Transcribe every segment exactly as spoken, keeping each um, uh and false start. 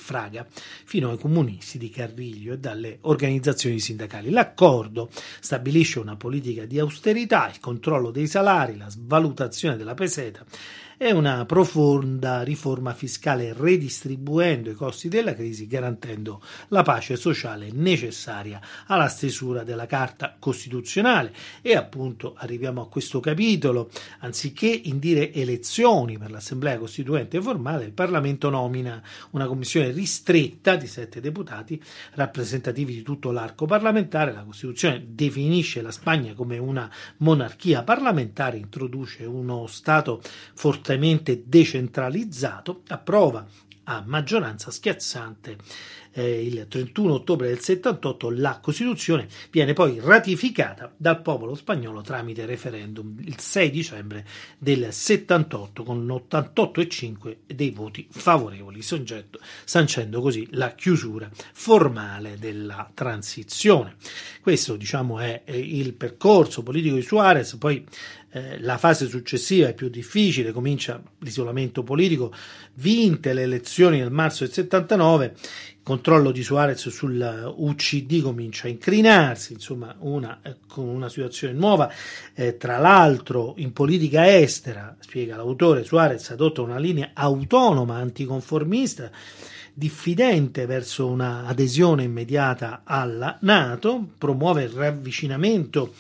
Fraga fino ai comunisti di Carriglio e dalle organizzazioni sindacali. L'accordo stabilisce una politica di austerità, il controllo dei salari, la svalutazione della peseta e una profonda riforma fiscale, redistribuendo i costi della crisi, garantendo la pace sociale necessaria alla stesura della Carta Costituzionale. E appunto arriviamo a questo capitolo: anziché indire elezioni per l'Assemblea Costituente formale, il Parlamento nomina una commissione ristretta di sette deputati rappresentativi di tutto l'arco parlamentare. La Costituzione definisce la Spagna come una monarchia parlamentare, introduce uno Stato fortemente decentralizzato, approva a maggioranza schiacciante eh, il trentuno ottobre del settantotto la Costituzione, viene poi ratificata dal popolo spagnolo tramite referendum il sei dicembre del settantotto con ottantotto virgola cinque dei voti favorevoli, soggetto, sancendo così la chiusura formale della transizione. Questo, diciamo, è il percorso politico di Suárez. Poi eh, la fase successiva è più difficile, comincia l'isolamento politico. Vinte le elezioni nel marzo del settantanove, il controllo di Suárez sul U C D comincia a incrinarsi, insomma una, eh, con una situazione nuova. Eh, tra l'altro in politica estera, spiega l'autore, Suárez adotta una linea autonoma anticonformista, diffidente verso una adesione immediata alla NATO, promuove il ravvicinamento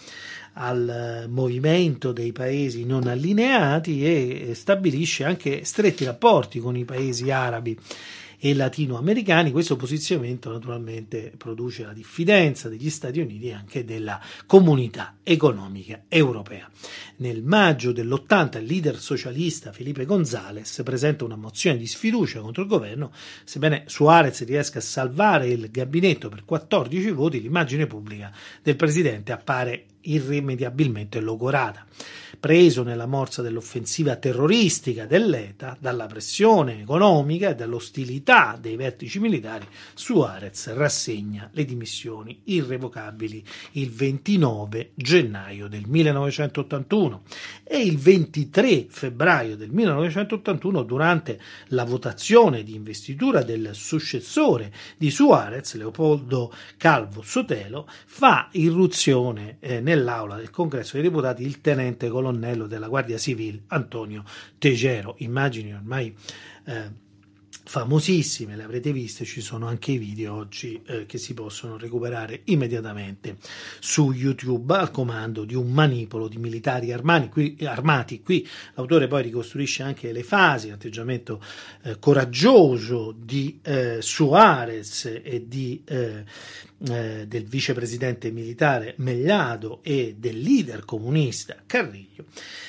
al movimento dei paesi non allineati e stabilisce anche stretti rapporti con i paesi arabi e latinoamericani. Questo posizionamento naturalmente produce la diffidenza degli Stati Uniti e anche della comunità economica europea. Nel maggio dell'ottanta il leader socialista Felipe González presenta una mozione di sfiducia contro il governo. Sebbene Suárez riesca a salvare il gabinetto per quattordici voti, l'immagine pubblica del presidente appare irrimediabilmente logorata. Preso nella morsa dell'offensiva terroristica dell'E T A, dalla pressione economica e dall'ostilità dei vertici militari, Suárez rassegna le dimissioni irrevocabili il ventinove gennaio del millenovecentottantuno e il ventitré febbraio del millenovecentottantuno, durante la votazione di investitura del successore di Suárez, Leopoldo Calvo Sotelo, fa irruzione eh, nell'aula del Congresso dei Deputati il tenente colonnello della Guardia Civile Antonio Tejero. Immagini ormai eh, famosissime, le avrete viste, ci sono anche i video oggi eh, che si possono recuperare immediatamente su YouTube, al comando di un manipolo di militari armati. Qui, armati. Qui l'autore poi ricostruisce anche le fasi, l'atteggiamento eh, coraggioso di eh, Suárez e di eh, eh, del vicepresidente militare Mellado e del leader comunista Carrillo.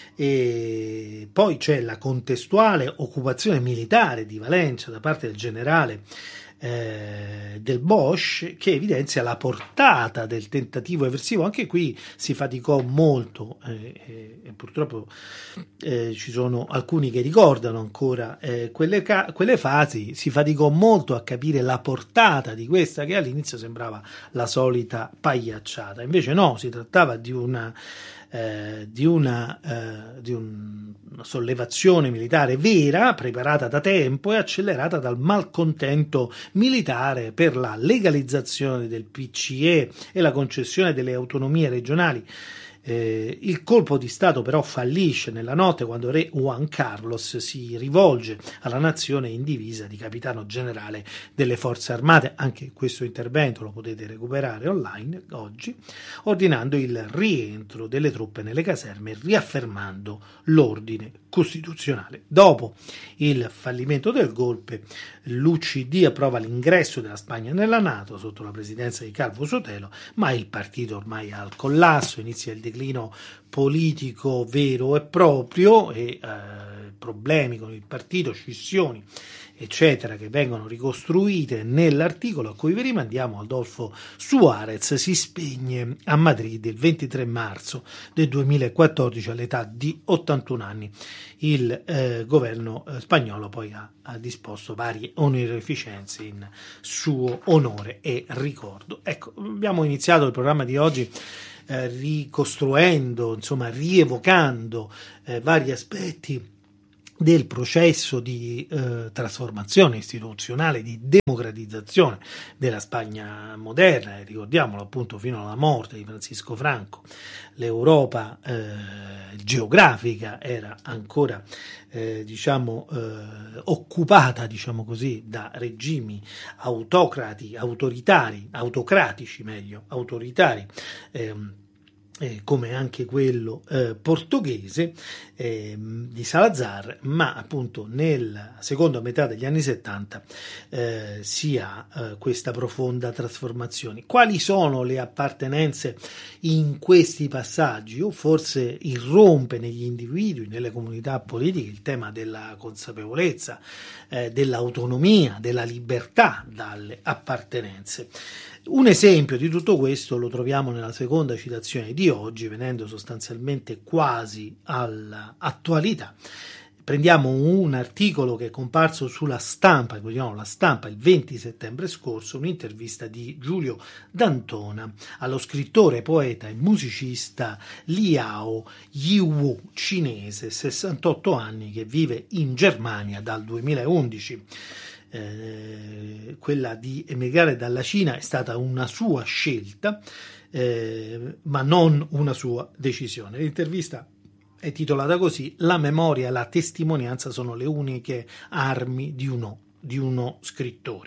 E poi c'è la contestuale occupazione militare di Valencia da parte del generale eh, del Bosch, che evidenzia la portata del tentativo eversivo. Anche qui si faticò molto eh, eh, e purtroppo eh, ci sono alcuni che ricordano ancora eh, quelle, ca- quelle fasi. Si faticò molto a capire la portata di questa, che all'inizio sembrava la solita pagliacciata, invece no, si trattava di una Eh, di, una, eh, di un, una sollevazione militare vera, preparata da tempo e accelerata dal malcontento militare per la legalizzazione del P C E e la concessione delle autonomie regionali. Eh, il colpo di Stato però fallisce nella notte, quando re Juan Carlos si rivolge alla nazione in divisa di capitano generale delle forze armate. Anche questo intervento lo potete recuperare online oggi, ordinando il rientro delle truppe nelle caserme, riaffermando l'ordine costituzionale. Dopo il fallimento del golpe, l'U C D approva l'ingresso della Spagna nella NATO sotto la presidenza di Calvo Sotelo, ma il partito ormai è al collasso, inizia il declino politico vero e proprio e eh, problemi con il partito, scissioni eccetera, che vengono ricostruite nell'articolo a cui vi rimandiamo. Adolfo Suárez si spegne a Madrid il ventitré marzo del duemilaquattordici all'età di ottantuno anni. Il eh, governo eh, spagnolo poi ha, ha disposto varie onorificenze in suo onore e ricordo. Ecco, abbiamo iniziato il programma di oggi eh, ricostruendo, insomma rievocando eh, vari aspetti del processo di eh, trasformazione istituzionale, di democratizzazione della Spagna moderna, e ricordiamolo appunto fino alla morte di Francisco Franco, l'Europa eh, geografica era ancora eh, diciamo eh, occupata, diciamo così, da regimi autocrati, autoritari, autocratici meglio, autoritari, ehm, Eh, come anche quello eh, portoghese eh, di Salazar, ma appunto nella seconda metà degli anni settanta eh, si ha eh, questa profonda trasformazione. Quali sono le appartenenze in questi passaggi? O forse irrompe negli individui, nelle comunità politiche, il tema della consapevolezza, eh, dell'autonomia, della libertà dalle appartenenze. Un esempio di tutto questo lo troviamo nella seconda citazione di oggi, venendo sostanzialmente quasi all'attualità. Prendiamo un articolo che è comparso sulla Stampa, vediamo la Stampa il venti settembre scorso, un'intervista di Giulio D'Antona allo scrittore, poeta e musicista Liao Yiwu, cinese, sessantotto anni, che vive in Germania dal duemilaundici. Eh, quella di emigrare dalla Cina è stata una sua scelta, eh, ma non una sua decisione. L'intervista è titolata così: la memoria e la testimonianza sono le uniche armi di uno, di uno scrittore.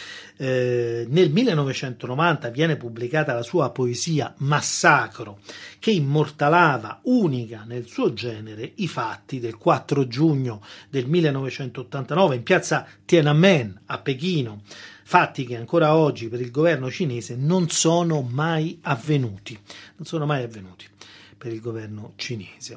Eh, nel millenovecentonovanta viene pubblicata la sua poesia Massacro, che immortalava, unica nel suo genere, i fatti del quattro giugno del millenovecentottantanove in piazza Tiananmen a Pechino, fatti che ancora oggi per il governo cinese non sono mai avvenuti, non sono mai avvenuti per il governo cinese.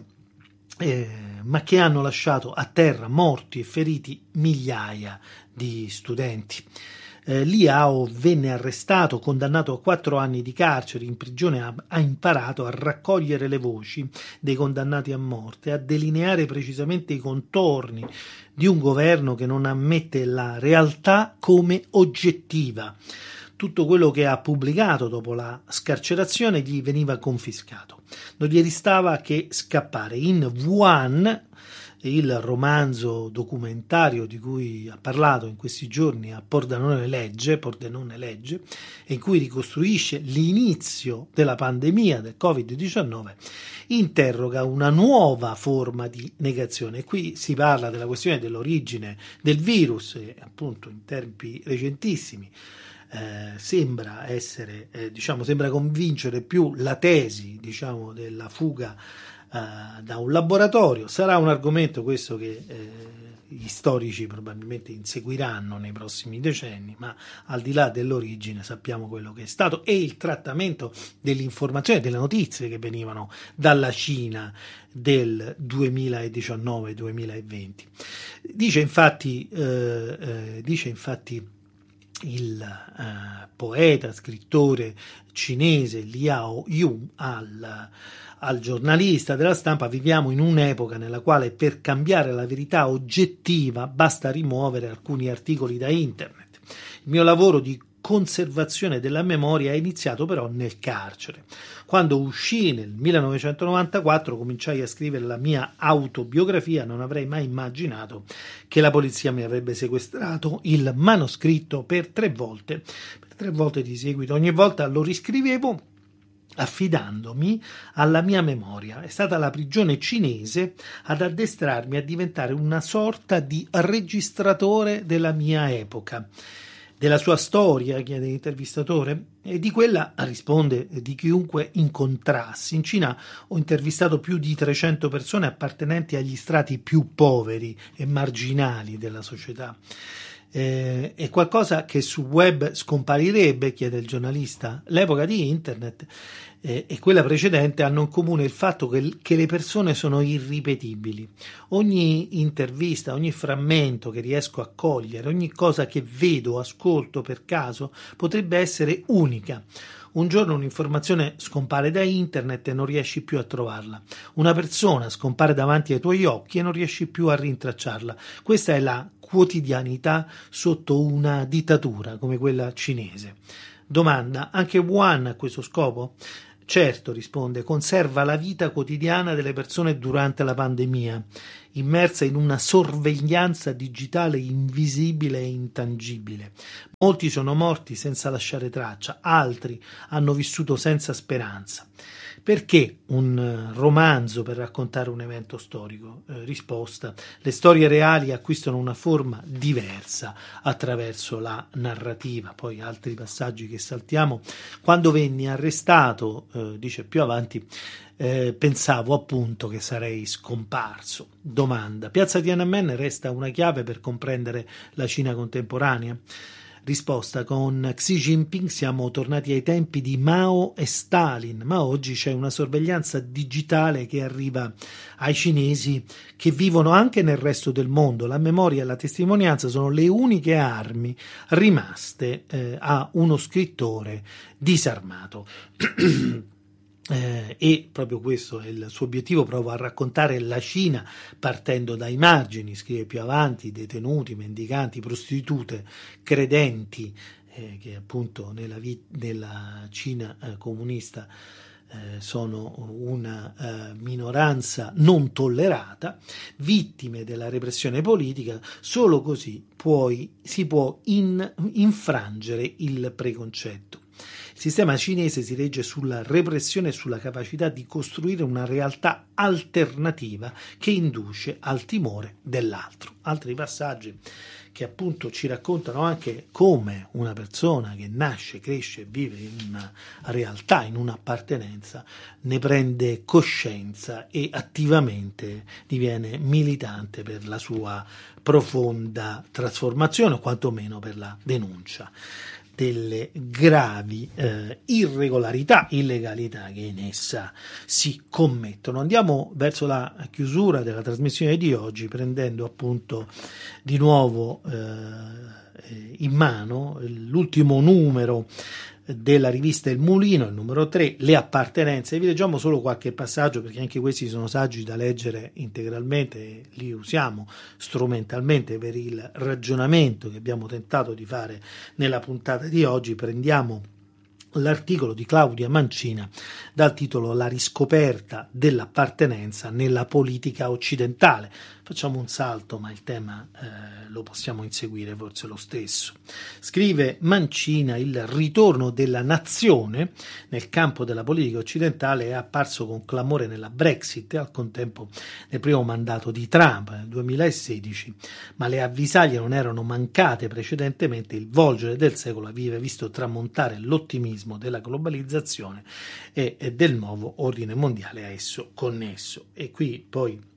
Eh, ma che hanno lasciato a terra morti e feriti migliaia di studenti. Eh, Liao venne arrestato, condannato a quattro anni di carcere in prigione, ha, ha imparato a raccogliere le voci dei condannati a morte, a delineare precisamente i contorni di un governo che non ammette la realtà come oggettiva. Tutto quello che ha pubblicato dopo la scarcerazione gli veniva confiscato. Non gli restava che scappare. In Wuhan, il romanzo documentario di cui ha parlato in questi giorni a Pordenone Legge, Pordenone Legge, in cui ricostruisce l'inizio della pandemia del covid diciannove, interroga una nuova forma di negazione. E qui si parla della questione dell'origine del virus, e appunto in tempi recentissimi Eh, sembra essere, eh, diciamo, sembra convincere più la tesi, diciamo, della fuga eh, da un laboratorio. Sarà un argomento questo che eh, gli storici probabilmente inseguiranno nei prossimi decenni, ma al di là dell'origine sappiamo quello che è stato e il trattamento dell'informazione, delle notizie che venivano dalla Cina del duemiladiciannove duemilaventi. Dice infatti, eh, eh, dice infatti il eh, poeta, scrittore cinese Liao Yu al, al giornalista della Stampa: viviamo in un'epoca nella quale per cambiare la verità oggettiva basta rimuovere alcuni articoli da internet. Il mio lavoro di conservazione della memoria è iniziato però nel carcere. Quando uscì nel millenovecentonovantaquattro, cominciai a scrivere la mia autobiografia. Non avrei mai immaginato che la polizia mi avrebbe sequestrato il manoscritto per tre volte, per tre volte di seguito. Ogni volta lo riscrivevo affidandomi alla mia memoria. È stata la prigione cinese ad addestrarmi a diventare una sorta di registratore della mia epoca. Della sua storia, chiede l'intervistatore, e di quella, risponde, di chiunque incontrassi. In Cina ho intervistato più di trecento persone appartenenti agli strati più poveri e marginali della società. Eh, è qualcosa che sul web scomparirebbe, chiede il giornalista. L'epoca di internet eh, e quella precedente hanno in comune il fatto che, che le persone sono irripetibili. Ogni intervista, ogni frammento che riesco a cogliere, ogni cosa che vedo o ascolto per caso potrebbe essere unica. Un giorno un'informazione scompare da internet e non riesci più a trovarla. Una persona scompare davanti ai tuoi occhi e non riesci più a rintracciarla. Questa è la quotidianità sotto una dittatura come quella cinese. Domanda: anche Wuhan ha questo scopo? Certo, risponde, conserva la vita quotidiana delle persone durante la pandemia. immersa in una sorveglianza digitale invisibile e intangibile. Molti sono morti senza lasciare traccia, altri hanno vissuto senza speranza. Perché un romanzo per raccontare un evento storico? Eh, risposta: le storie reali acquistano una forma diversa attraverso la narrativa. Poi altri passaggi che saltiamo. Quando venni arrestato, eh, dice più avanti, eh, pensavo appunto che sarei scomparso. Domanda: Piazza Tiananmen resta una chiave per comprendere la Cina contemporanea? Risposta: con Xi Jinping siamo tornati ai tempi di Mao e Stalin, ma oggi c'è una sorveglianza digitale che arriva ai cinesi che vivono anche nel resto del mondo. La memoria e la testimonianza sono le uniche armi rimaste eh, a uno scrittore disarmato. Eh, e proprio questo è il suo obiettivo, prova a raccontare la Cina partendo dai margini, scrive più avanti, detenuti, mendicanti, prostitute, credenti, eh, che appunto nella, vi- nella Cina eh, comunista eh, sono una eh, minoranza non tollerata, vittime della repressione politica. Solo così puoi, si può in, infrangere il preconcetto. Il sistema cinese si regge sulla repressione e sulla capacità di costruire una realtà alternativa che induce al timore dell'altro. Altri passaggi che appunto ci raccontano anche come una persona che nasce, cresce e vive in una realtà, in un'appartenenza, ne prende coscienza e attivamente diviene militante per la sua profonda trasformazione, o quantomeno per la denuncia delle gravi eh, irregolarità, illegalità che in essa si commettono. Andiamo verso la chiusura della trasmissione di oggi, prendendo appunto di nuovo eh, in mano l'ultimo numero della rivista Il Mulino, il numero tre, Le appartenenze. Vi leggiamo solo qualche passaggio perché anche questi sono saggi da leggere integralmente e li usiamo strumentalmente per il ragionamento che abbiamo tentato di fare nella puntata di oggi. Prendiamo l'articolo di Claudia Mancina dal titolo La riscoperta dell'appartenenza nella politica occidentale. Facciamo un salto, ma il tema eh, lo possiamo inseguire forse lo stesso. Scrive Mancina: il ritorno della nazione nel campo della politica occidentale è apparso con clamore nella Brexit e al contempo nel primo mandato di Trump nel duemilasedici, ma le avvisaglie non erano mancate precedentemente. Il volgere del secolo aveva visto tramontare l'ottimismo della globalizzazione e, e del nuovo ordine mondiale a esso connesso. E qui poi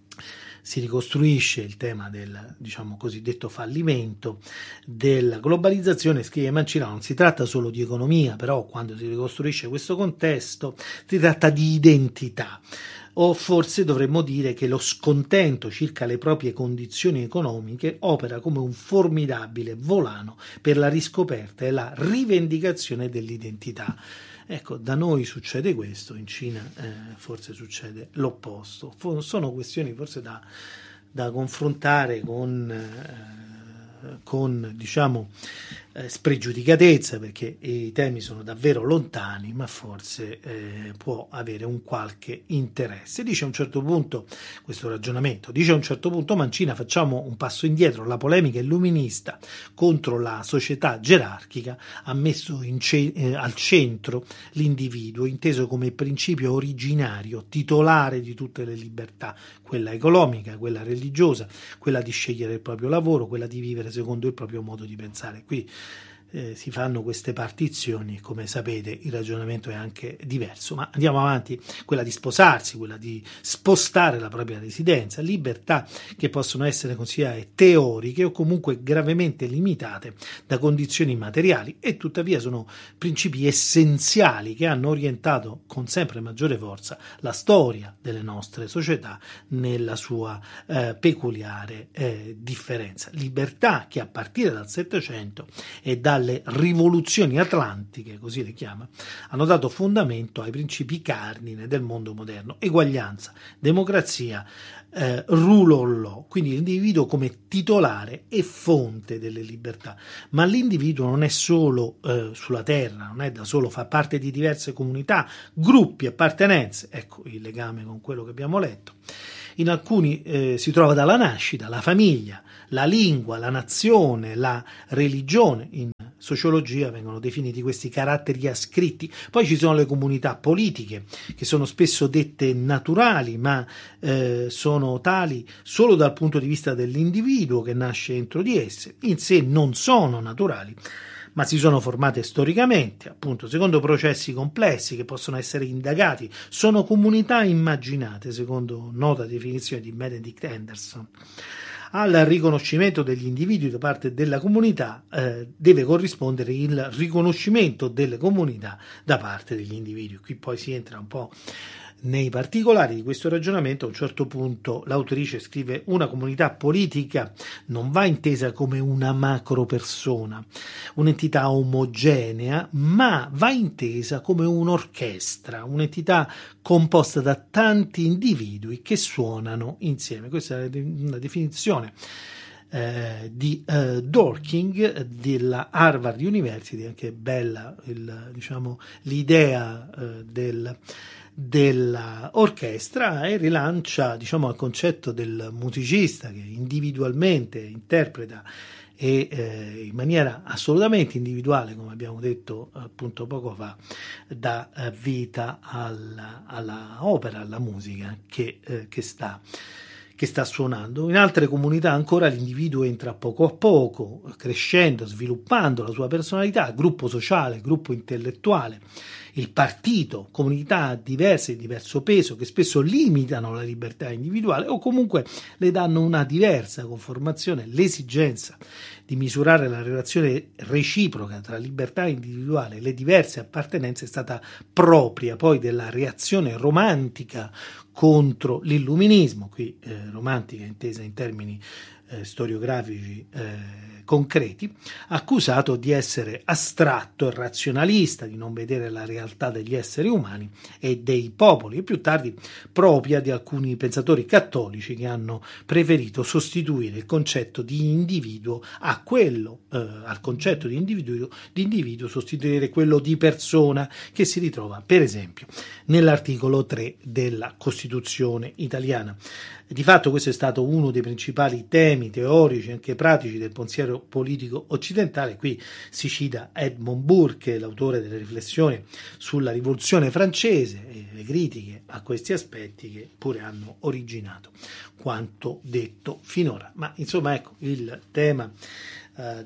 si ricostruisce il tema del, diciamo, cosiddetto fallimento della globalizzazione. Scrive Mancina: non si tratta solo di economia, però quando si ricostruisce questo contesto si tratta di identità. O forse dovremmo dire che lo scontento circa le proprie condizioni economiche opera come un formidabile volano per la riscoperta e la rivendicazione dell'identità. Ecco, da noi succede questo, in Cina eh, forse succede l'opposto. Sono questioni forse da, da confrontare con, eh, con diciamo, eh, spregiudicatezza, perché i temi sono davvero lontani, ma forse eh, può avere un qualche interesse. Dice a un certo punto, questo ragionamento, dice a un certo punto Mancina, facciamo un passo indietro, la polemica illuminista contro la società gerarchica ha messo in ce- eh, al centro l'individuo, inteso come principio originario, titolare di tutte le libertà, quella economica, quella religiosa, quella di scegliere il proprio lavoro, quella di vivere secondo il proprio modo di pensare. Qui Eh, si fanno queste partizioni, come sapete il ragionamento è anche diverso, ma andiamo avanti. Quella di sposarsi, quella di spostare la propria residenza, libertà che possono essere considerate teoriche o comunque gravemente limitate da condizioni materiali, e tuttavia sono principi essenziali che hanno orientato con sempre maggiore forza la storia delle nostre società nella sua eh, peculiare eh, differenza. Libertà che a partire dal Settecento e dalle rivoluzioni atlantiche, così le chiama, hanno dato fondamento ai principi cardine del mondo moderno: eguaglianza, democrazia, eh, rule of law, quindi l'individuo come titolare e fonte delle libertà. Ma l'individuo non è solo eh, sulla terra, non è da solo, fa parte di diverse comunità, gruppi, appartenenze, ecco il legame con quello che abbiamo letto, in alcuni eh, si trova dalla nascita, la famiglia, la lingua, la nazione, la religione. In sociologia vengono definiti questi caratteri ascritti. Poi ci sono le comunità politiche, che sono spesso dette naturali, ma eh, sono tali solo dal punto di vista dell'individuo che nasce dentro di esse. In sé non sono naturali, ma si sono formate storicamente, appunto, secondo processi complessi che possono essere indagati. Sono comunità immaginate, secondo nota definizione di Benedict Anderson. Al riconoscimento degli individui da parte della comunità eh, deve corrispondere il riconoscimento delle comunità da parte degli individui. Qui poi si entra un po' nei particolari di questo ragionamento. A un certo punto l'autrice scrive: una comunità politica non va intesa come una macro persona, un'entità omogenea, ma va intesa come un'orchestra, un'entità composta da tanti individui che suonano insieme. Questa è una definizione eh, di eh, Dworkin della Harvard University. Anche bella il, diciamo, l'idea eh, del dell'orchestra, e rilancia, diciamo, il concetto del musicista che individualmente interpreta e eh, in maniera assolutamente individuale, come abbiamo detto appunto poco fa, dà eh, vita alla, alla opera, alla musica che, eh, che sta che sta suonando. In altre comunità ancora l'individuo entra poco a poco, crescendo, sviluppando la sua personalità, gruppo sociale, gruppo intellettuale, il partito, comunità diverse di diverso peso che spesso limitano la libertà individuale o comunque le danno una diversa conformazione. L'esigenza di misurare la relazione reciproca tra libertà individuale e le diverse appartenenze è stata propria poi della reazione romantica contro l'illuminismo, qui eh, romantica intesa in termini eh, storiografici eh, concreti, accusato di essere astratto e razionalista, di non vedere la realtà degli esseri umani e dei popoli, e più tardi propria di alcuni pensatori cattolici che hanno preferito sostituire il concetto di individuo a quello, eh, al concetto di individuo, di individuo sostituire quello di persona, che si ritrova per esempio nell'articolo tre della Costituzione italiana. Di fatto questo è stato uno dei principali temi teorici, anche pratici, del pensiero politico occidentale. Qui si cita Edmund Burke, l'autore delle riflessioni sulla rivoluzione francese, e le critiche a questi aspetti che pure hanno originato quanto detto finora. Ma insomma, ecco, il tema Uh,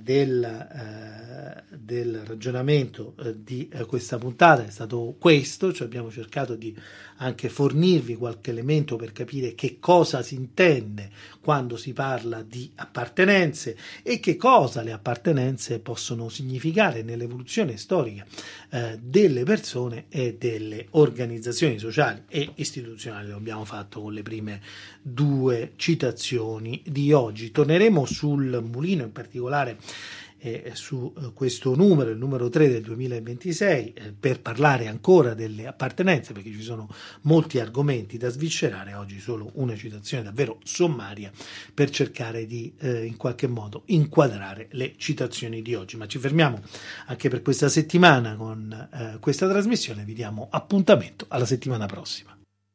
del, uh, del ragionamento uh, di uh, questa puntata è stato questo, cioè abbiamo cercato di anche fornirvi qualche elemento per capire che cosa si intende quando si parla di appartenenze e che cosa le appartenenze possono significare nell'evoluzione storica uh, delle persone e delle organizzazioni sociali e istituzionali. Lo abbiamo fatto con le prime due citazioni di oggi. Torneremo sul mulino, in particolare Eh, su eh, questo numero, il numero tre del duemilaventisei, eh, per parlare ancora delle appartenenze, perché ci sono molti argomenti da sviscerare. Oggi solo una citazione davvero sommaria per cercare di eh, in qualche modo inquadrare le citazioni di oggi, ma ci fermiamo anche per questa settimana con eh, questa trasmissione. Vi diamo appuntamento alla settimana prossima.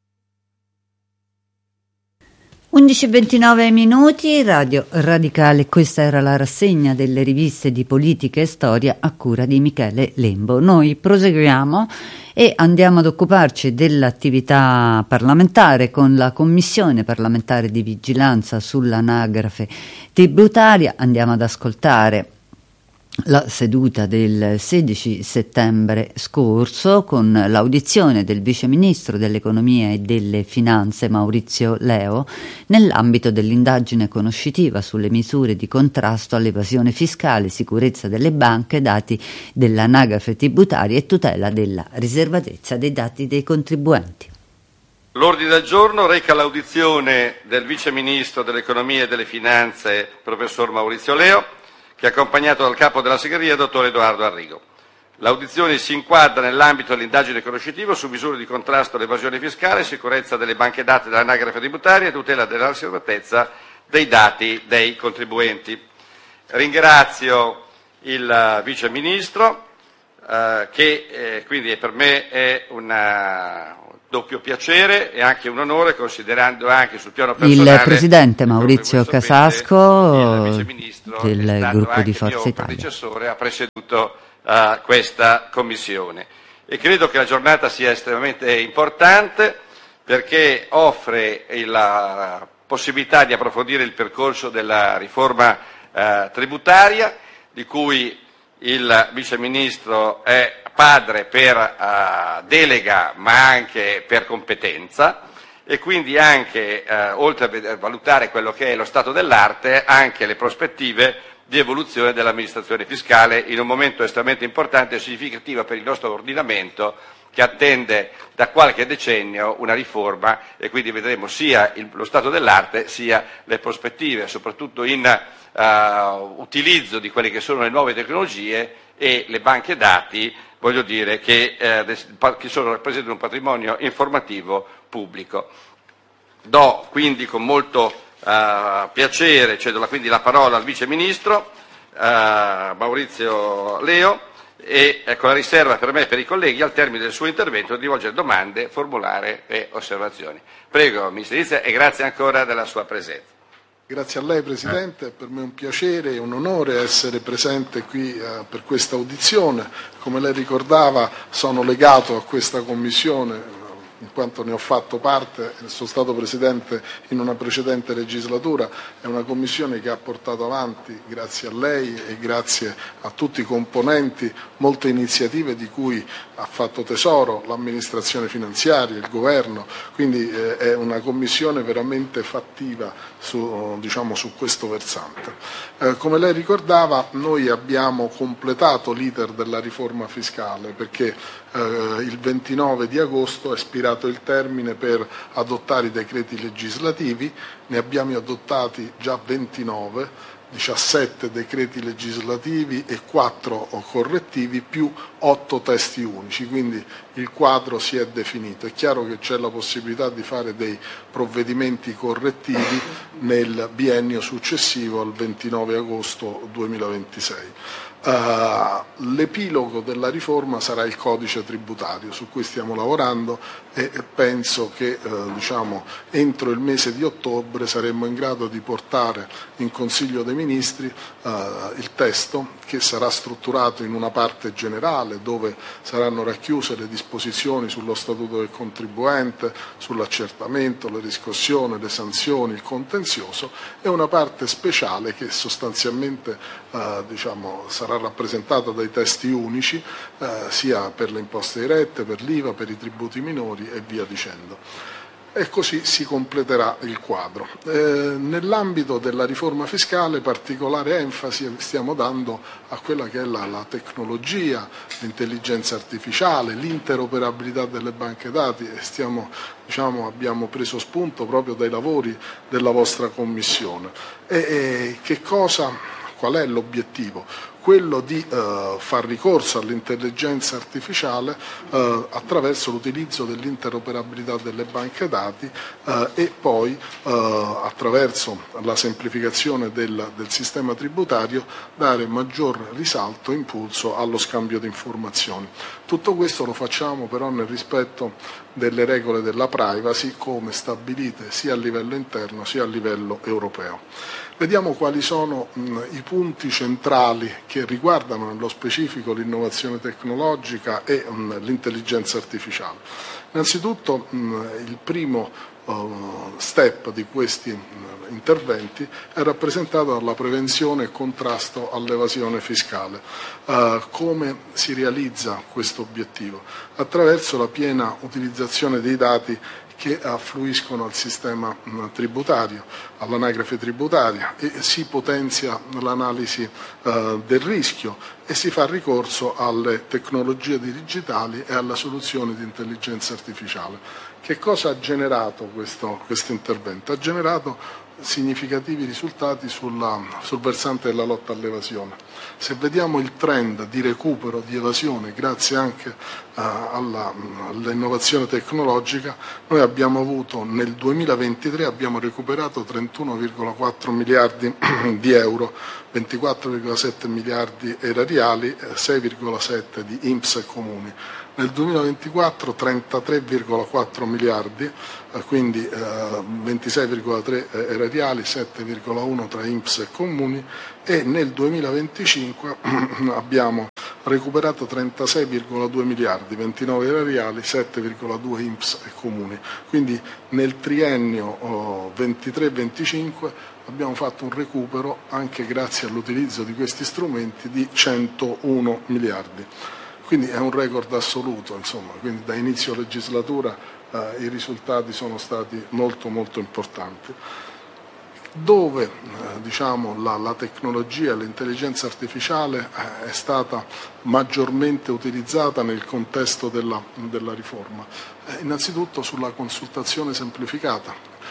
undici e ventinove minuti, Radio Radicale. Questa era la rassegna delle riviste di politica e storia a cura di Michele Lembo. Noi proseguiamo e andiamo ad occuparci dell'attività parlamentare con la Commissione parlamentare di vigilanza sull'anagrafe tributaria. Andiamo ad ascoltare la seduta del sedici settembre scorso con l'audizione del Vice Ministro dell'Economia e delle Finanze Maurizio Leo nell'ambito dell'indagine conoscitiva sulle misure di contrasto all'evasione fiscale, sicurezza delle banche, dati dell'anagrafe tributaria e tutela della riservatezza dei dati dei contribuenti. L'ordine del giorno reca l'audizione del Vice Ministro dell'Economia e delle Finanze, professor Maurizio Leo, che è accompagnato dal capo della segreteria, dottor Edoardo Arrigo. L'audizione si inquadra nell'ambito dell'indagine conoscitiva su misure di contrasto all'evasione fiscale, sicurezza delle banche dati dell'anagrafe tributaria e tutela della riservatezza dei dati dei contribuenti. Ringrazio il Vice Ministro eh, che eh, quindi per me è una doppio piacere e anche un onore, considerando anche sul piano personale il presidente Maurizio Casasco il vice ministro del gruppo di Forza mio Italia. predecessore ha presieduto uh, questa commissione, e credo che la giornata sia estremamente importante perché offre la possibilità di approfondire il percorso della riforma uh, tributaria, di cui il vice ministro è padre per uh, delega ma anche per competenza, e quindi anche, uh, oltre a valutare quello che è lo stato dell'arte, anche le prospettive di evoluzione dell'amministrazione fiscale in un momento estremamente importante e significativo per il nostro ordinamento, che attende da qualche decennio una riforma, e quindi vedremo sia il, lo stato dell'arte sia le prospettive, soprattutto in uh, utilizzo di quelle che sono le nuove tecnologie e le banche dati, voglio dire, che, eh, che sono, rappresentano un patrimonio informativo pubblico. Do quindi con molto uh, piacere, cedo la, quindi la parola al Vice Ministro uh, Maurizio Leo, e eh, con la riserva per me e per i colleghi, al termine del suo intervento, di rivolgere domande, formulare e osservazioni. Prego, Ministro Izia, e grazie ancora della sua presenza. Grazie a lei Presidente, per me è un piacere e un onore essere presente qui eh, per questa audizione. Come lei ricordava, sono legato a questa Commissione in quanto ne ho fatto parte, sono stato Presidente in una precedente legislatura. È una Commissione che ha portato avanti, grazie a lei e grazie a tutti i componenti, molte iniziative di cui ha fatto tesoro l'amministrazione finanziaria, il Governo, quindi eh, è una Commissione veramente fattiva su, diciamo, su questo versante. Eh, come lei ricordava, noi abbiamo completato l'iter della riforma fiscale perché eh, il ventinove di agosto è espirato il termine per adottare i decreti legislativi, ne abbiamo adottati già ventinove, diciassette decreti legislativi e quattro correttivi più otto testi unici, quindi il quadro si è definito. È chiaro che c'è la possibilità di fare dei provvedimenti correttivi nel biennio successivo al ventinove agosto duemilaventisei. Uh, l'epilogo della riforma sarà il codice tributario, su cui stiamo lavorando, e penso che uh, diciamo, entro il mese di ottobre saremo in grado di portare in Consiglio dei Ministri uh, il testo, che sarà strutturato in una parte generale dove saranno racchiuse le disposizioni sullo statuto del contribuente, sull'accertamento, la riscossione, le sanzioni, il contenzioso, e una parte speciale che sostanzialmente uh, diciamo, sarà rappresentata dai testi unici, eh, sia per le imposte dirette, per l'I V A, per i tributi minori e via dicendo. E così si completerà il quadro. Eh, nell'ambito della riforma fiscale particolare enfasi stiamo dando a quella che è la, la tecnologia, l'intelligenza artificiale, l'interoperabilità delle banche dati, e stiamo, diciamo, abbiamo preso spunto proprio dai lavori della vostra Commissione. E, e che cosa, qual è l'obiettivo? Quello di eh, far ricorso all'intelligenza artificiale eh, attraverso l'utilizzo dell'interoperabilità delle banche dati eh, e poi eh, attraverso la semplificazione del, del sistema tributario dare maggior risalto e impulso allo scambio di informazioni. Tutto questo lo facciamo però nel rispetto delle regole della privacy, come stabilite sia a livello interno sia a livello europeo. Vediamo quali sono mh, i punti centrali che riguardano nello specifico l'innovazione tecnologica e mh, l'intelligenza artificiale. Innanzitutto mh, il primo uh, step di questi mh, interventi è rappresentato dalla prevenzione e contrasto all'evasione fiscale. Uh, come si realizza questo obiettivo? Attraverso la piena utilizzazione dei dati che affluiscono al sistema tributario, all'anagrafe tributaria, e si potenzia l'analisi eh, del rischio e si fa ricorso alle tecnologie digitali e alla soluzione di intelligenza artificiale. Che cosa ha generato questo, questo intervento? Ha generato significativi risultati sulla, sul versante della lotta all'evasione. Se vediamo il trend di recupero di evasione grazie anche uh, alla, all'innovazione tecnologica, noi abbiamo avuto nel duemilaventitré abbiamo recuperato trentuno virgola quattro miliardi di euro, ventiquattro virgola sette miliardi erariali, sei virgola sette di I N P S e comuni. Nel duemilaventiquattro trentatré virgola quattro miliardi, eh, quindi eh, ventisei virgola tre erariali, sette virgola uno tra I N P S e comuni, e nel duemilaventicinque abbiamo recuperato trentasei virgola due miliardi, ventinove erariali, sette virgola due I N P S e comuni. Quindi nel triennio oh, ventitré venticinque abbiamo fatto un recupero, anche grazie all'utilizzo di questi strumenti, di centouno miliardi. Quindi è un record assoluto, insomma, quindi da inizio legislatura eh, i risultati sono stati molto molto importanti. Dove eh, diciamo, la, la tecnologia e l'intelligenza artificiale eh, è stata maggiormente utilizzata nel contesto della, della riforma? Eh, innanzitutto sulla consultazione semplificata.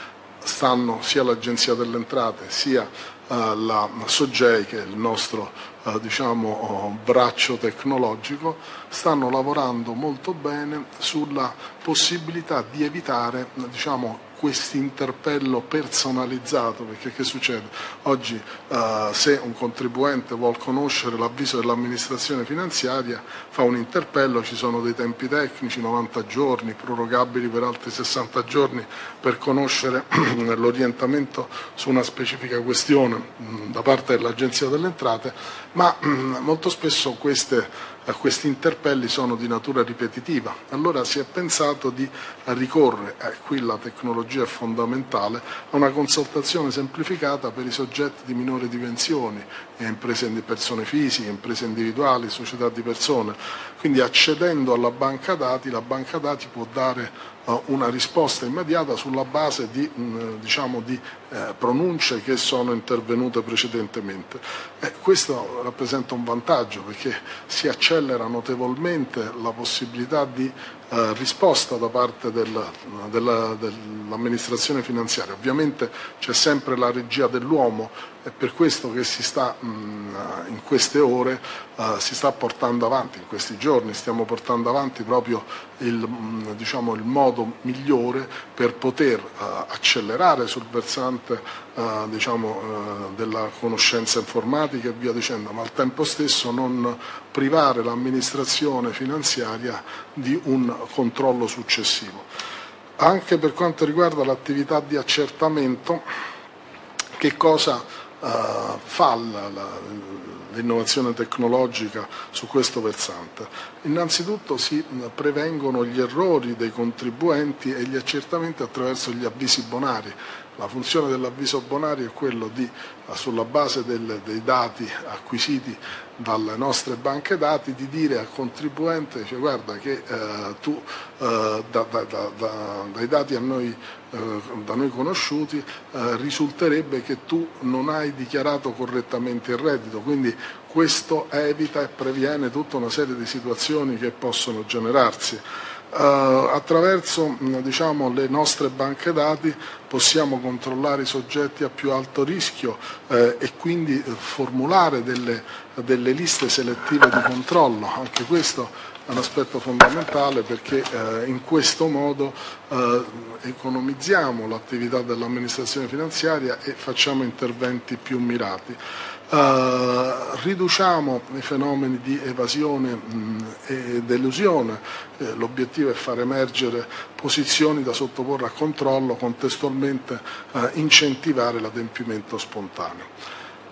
Stanno sia l'Agenzia delle Entrate sia eh, la Sogei, che è il nostro eh, diciamo, braccio tecnologico, stanno lavorando molto bene sulla possibilità di evitare diciamo, questo interpello personalizzato, perché che succede? Oggi eh, se un contribuente vuol conoscere l'avviso dell'amministrazione finanziaria fa un interpello, ci sono dei tempi tecnici, novanta giorni, prorogabili per altri sessanta giorni per conoscere l'orientamento su una specifica questione mh, da parte dell'Agenzia delle Entrate, ma mh, molto spesso queste questi interpelli sono di natura ripetitiva. Allora si è pensato di ricorrere, e qui la tecnologia è fondamentale, a una consultazione semplificata per i soggetti di minore dimensioni, imprese di persone fisiche, imprese individuali, società di persone. Quindi accedendo alla banca dati, la banca dati può dare una risposta immediata sulla base di, diciamo, di eh, pronunce che sono intervenute precedentemente. Eh, questo rappresenta un vantaggio, perché si accelera notevolmente la possibilità di eh, risposta da parte del, della, dell'amministrazione finanziaria. Ovviamente c'è sempre la regia dell'uomo, è per questo che si sta mh, in queste ore uh, si sta portando avanti, in questi giorni stiamo portando avanti proprio il, mh, diciamo, il modo migliore per poter uh, accelerare sul versante uh, diciamo, uh, della conoscenza informatica e via dicendo, ma al tempo stesso non privare l'amministrazione finanziaria di un controllo successivo. Anche per quanto riguarda l'attività di accertamento, che cosa Uh, fa la, la, l'innovazione tecnologica su questo versante? Innanzitutto si prevengono gli errori dei contribuenti e gli accertamenti attraverso gli avvisi bonari. La funzione dell'avviso bonario è quello di, sulla base del, dei dati acquisiti dalle nostre banche dati, di dire al contribuente, cioè, guarda che eh, tu eh, da, da, da, da, dai dati a noi, eh, da noi conosciuti eh, risulterebbe che tu non hai dichiarato correttamente il reddito, quindi questo evita e previene tutta una serie di situazioni che possono generarsi. Uh, attraverso diciamo, le nostre banche dati possiamo controllare i soggetti a più alto rischio eh, e quindi eh, formulare delle, delle liste selettive di controllo. Anche questo è un aspetto fondamentale, perché eh, in questo modo eh, economizziamo l'attività dell'amministrazione finanziaria e facciamo interventi più mirati. Uh, riduciamo i fenomeni di evasione mh, ed elusione, eh, l'obiettivo è far emergere posizioni da sottoporre a controllo, contestualmente uh, incentivare l'adempimento spontaneo.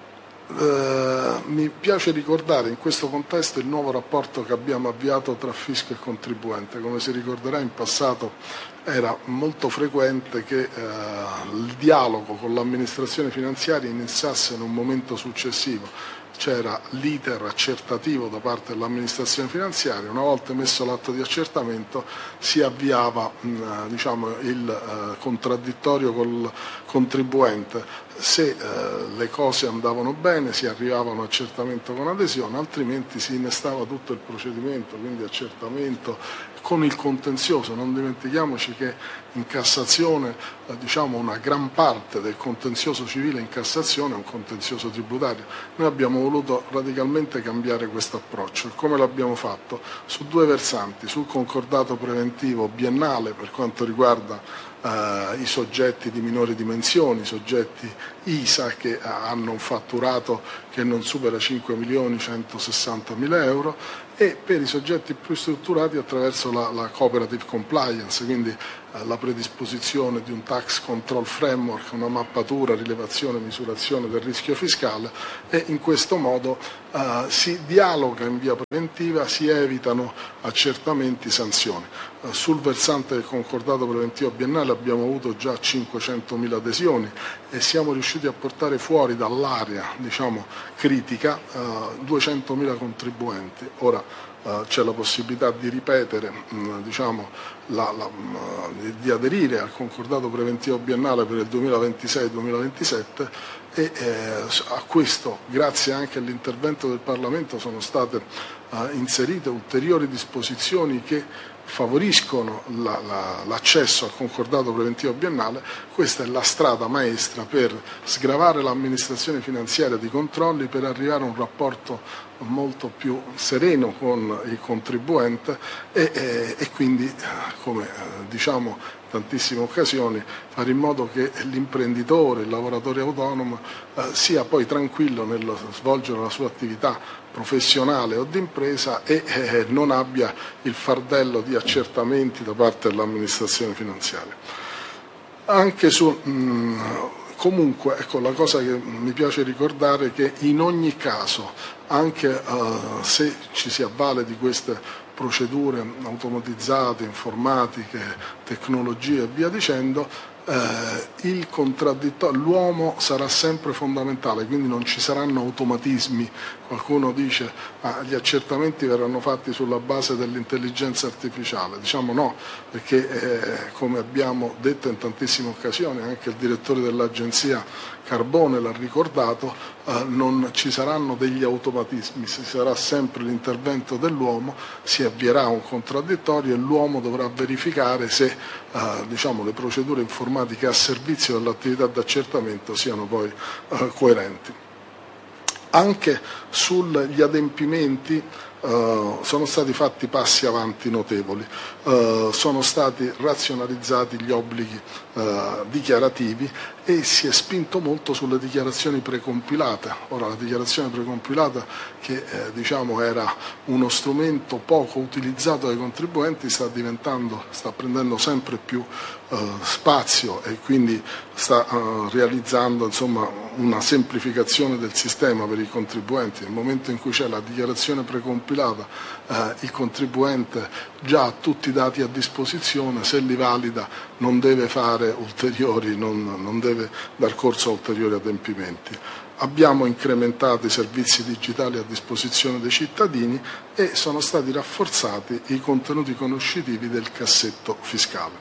Uh, mi piace ricordare in questo contesto il nuovo rapporto che abbiamo avviato tra fisco e contribuente. Come si ricorderà, in passato era molto frequente che uh, il dialogo con l'amministrazione finanziaria iniziasse in un momento successivo. C'era l'iter accertativo da parte dell'amministrazione finanziaria, una volta messo l'atto di accertamento si avviava mh, diciamo, il uh, contraddittorio col contribuente. Se uh, le cose andavano bene si arrivava a un accertamento con adesione, altrimenti si innestava tutto il procedimento, quindi accertamento, con il contenzioso. Non dimentichiamoci che in Cassazione eh, diciamo una gran parte del contenzioso civile in Cassazione è un contenzioso tributario. Noi abbiamo voluto radicalmente cambiare questo approccio. Come l'abbiamo fatto? Su due versanti, sul concordato preventivo biennale per quanto riguarda Uh, i soggetti di minori dimensioni, i soggetti I S A che uh, hanno un fatturato che non supera cinque milioni centosessantamila euro, e per i soggetti più strutturati attraverso la, la cooperative compliance, quindi uh, la predisposizione di un tax control framework, una mappatura, rilevazione e misurazione del rischio fiscale, e in questo modo uh, si dialoga in via preventiva, si evitano accertamenti, sanzioni. Uh, sul versante del concordato preventivo biennale abbiamo avuto già cinquecentomila adesioni e siamo riusciti a portare fuori dall'area diciamo, critica uh, duecentomila contribuenti. Ora uh, c'è la possibilità di ripetere, mh, diciamo, la, la, mh, di, di aderire al concordato preventivo biennale per il duemilaventisei duemilaventisette e eh, a questo, grazie anche all'intervento del Parlamento, sono state uh, inserite ulteriori disposizioni che favoriscono la, la, l'accesso al concordato preventivo biennale. Questa è la strada maestra per sgravare l'amministrazione finanziaria di controlli, per arrivare a un rapporto molto più sereno con il contribuente e, e, e quindi, come diciamo in tantissime occasioni, fare in modo che l'imprenditore, il lavoratore autonomo eh, sia poi tranquillo nello svolgere la sua attività professionale o d'impresa e eh, non abbia il fardello di accertamenti da parte dell'amministrazione finanziaria. Anche su, mh, comunque, ecco, la cosa che mi piace ricordare è che in ogni caso, anche uh, se ci si avvale di queste procedure automatizzate, informatiche, tecnologie e via dicendo, eh, il contraddittorio, l'uomo sarà sempre fondamentale, quindi non ci saranno automatismi. Qualcuno dice ah, gli accertamenti verranno fatti sulla base dell'intelligenza artificiale. Diciamo no, perché eh, come abbiamo detto in tantissime occasioni, anche il direttore dell'agenzia Carbone l'ha ricordato, eh, non ci saranno degli automatismi, ci sarà sempre l'intervento dell'uomo, si avvierà un contraddittorio e l'uomo dovrà verificare se eh, diciamo, le procedure informatiche a servizio dell'attività di accertamento siano poi eh, coerenti. Anche sugli adempimenti uh, sono stati fatti passi avanti notevoli, uh, sono stati razionalizzati gli obblighi uh, dichiarativi e si è spinto molto sulle dichiarazioni precompilate. Ora, la dichiarazione precompilata, che eh, diciamo era uno strumento poco utilizzato dai contribuenti, sta diventando, sta prendendo sempre più uh, spazio e quindi sta uh, realizzando insomma, una semplificazione del sistema per i contribuenti. Nel momento in cui c'è la dichiarazione precompilata, eh, il contribuente già ha tutti i dati a disposizione, se li valida non deve fare ulteriori, non, non deve dar corso a ulteriori adempimenti. Abbiamo incrementato i servizi digitali a disposizione dei cittadini e sono stati rafforzati i contenuti conoscitivi del cassetto fiscale.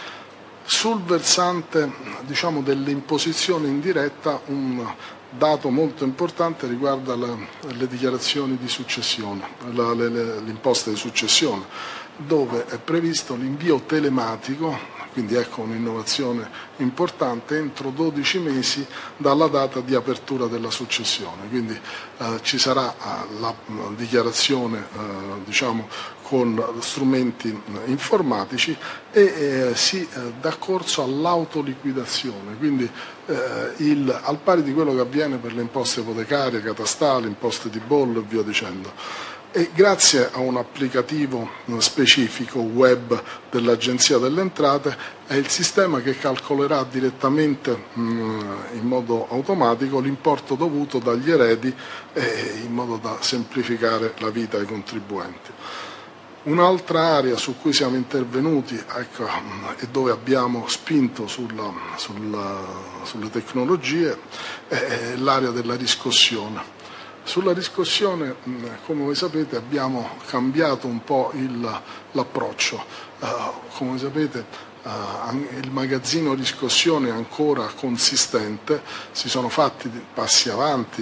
Sul versante diciamo, dell'imposizione indiretta, un dato molto importante riguarda le, le dichiarazioni di successione, la, le, le, l'imposta di successione, dove è previsto l'invio telematico, quindi ecco un'innovazione importante, entro dodici mesi dalla data di apertura della successione. Quindi eh, ci sarà eh, la, la dichiarazione eh, diciamo, con strumenti informatici e eh, si eh, dà corso all'autoliquidazione, quindi eh, il, al pari di quello che avviene per le imposte ipotecarie, catastali, imposte di bollo e via dicendo. E grazie a un applicativo specifico web dell'Agenzia delle Entrate è il sistema che calcolerà direttamente mh, in modo automatico l'importo dovuto dagli eredi eh, in modo da semplificare la vita ai contribuenti. Un'altra area su cui siamo intervenuti ecco, e dove abbiamo spinto sulla, sulla, sulle tecnologie è l'area della riscossione. Sulla riscossione, come voi sapete, abbiamo cambiato un po' il, l'approccio. Uh, come sapete, uh, il magazzino riscossione è ancora consistente, si sono fatti passi avanti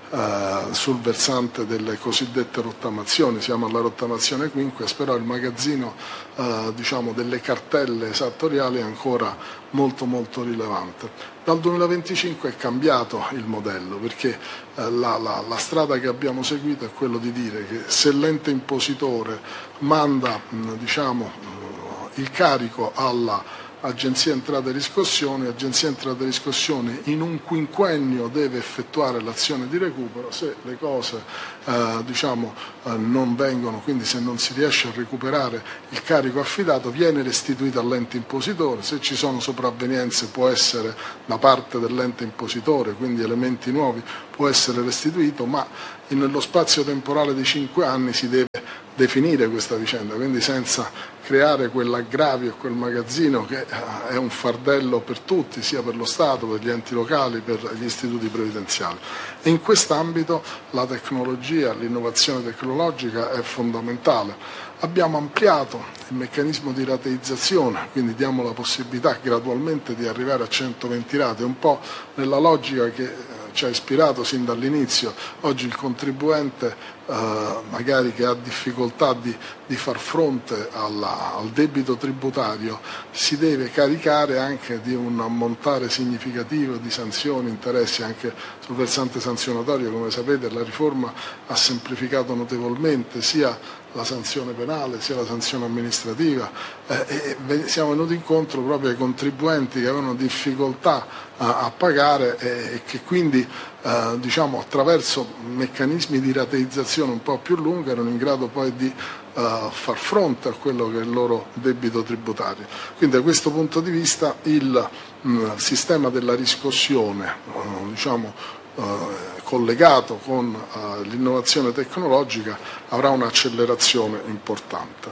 eh, sul versante delle cosiddette rottamazioni, siamo alla rottamazione quinques, però il magazzino eh, diciamo delle cartelle esattoriali è ancora molto molto rilevante. Dal duemilaventicinque è cambiato il modello, perché eh, la, la, la strada che abbiamo seguito è quello di dire che se l'ente impositore manda mh, diciamo, mh, il carico alla Agenzia Entrate e Riscossione, Agenzia Entrate e Riscossione in un quinquennio deve effettuare l'azione di recupero. Se le cose eh, diciamo, eh, non vengono, quindi se non si riesce a recuperare il carico affidato, viene restituito all'ente impositore. Se ci sono sopravvenienze può essere da parte dell'ente impositore, quindi elementi nuovi, può essere restituito, ma nello spazio temporale di cinque anni si deve definire questa vicenda, quindi senza creare quell'aggravio e quel magazzino che è un fardello per tutti, sia per lo Stato, per gli enti locali, per gli istituti previdenziali. E in quest'ambito la tecnologia, l'innovazione tecnologica è fondamentale. Abbiamo ampliato il meccanismo di rateizzazione, quindi diamo la possibilità gradualmente di arrivare a centoventi rate, un po' nella logica che ci ha ispirato sin dall'inizio. Oggi il contribuente eh, magari che ha difficoltà di, di far fronte alla, al debito tributario si deve caricare anche di un ammontare significativo di sanzioni, interessi anche sul versante sanzionatorio. Come sapete la riforma ha semplificato notevolmente sia la sanzione penale sia la sanzione amministrativa eh, e siamo venuti incontro proprio ai contribuenti che avevano difficoltà a, a pagare e, e che quindi eh, diciamo, attraverso meccanismi di rateizzazione un po' più lunghi erano in grado poi di uh, far fronte a quello che è il loro debito tributario. Quindi da questo punto di vista il mh, sistema della riscossione uh, diciamo, uh, collegato con uh, l'innovazione tecnologica avrà un'accelerazione importante.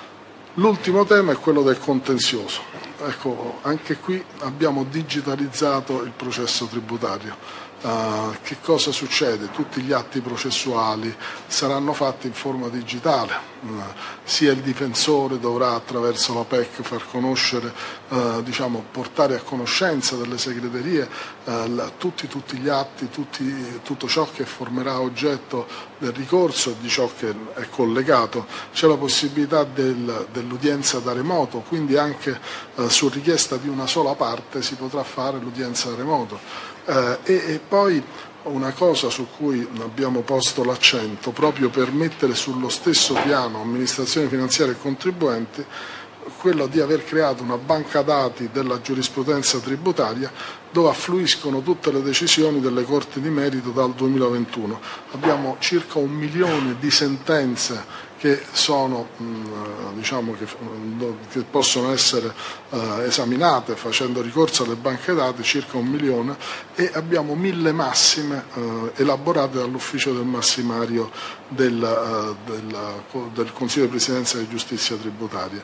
L'ultimo tema è quello del contenzioso. Ecco, anche qui abbiamo digitalizzato il processo tributario. Uh, che cosa succede? Tutti gli atti processuali saranno fatti in forma digitale, uh, sia il difensore dovrà attraverso la P E C far conoscere, uh, diciamo, portare a conoscenza delle segreterie uh, la, tutti, tutti gli atti, tutti, tutto ciò che formerà oggetto del ricorso e di ciò che è collegato. C'è la possibilità del, dell'udienza da remoto, quindi anche uh, su richiesta di una sola parte si potrà fare l'udienza da remoto. Eh, e, e poi una cosa su cui abbiamo posto l'accento, proprio per mettere sullo stesso piano amministrazione finanziaria e contribuenti, quello di aver creato una banca dati della giurisprudenza tributaria dove affluiscono tutte le decisioni delle Corti di Merito dal duemilaventuno. Abbiamo circa un milione di sentenze che sono diciamo che, che possono essere eh, esaminate facendo ricorso alle banche dati, circa un milione, e abbiamo mille massime eh, elaborate dall'ufficio del massimario del, eh, del, del Consiglio di Presidenza di Giustizia Tributaria.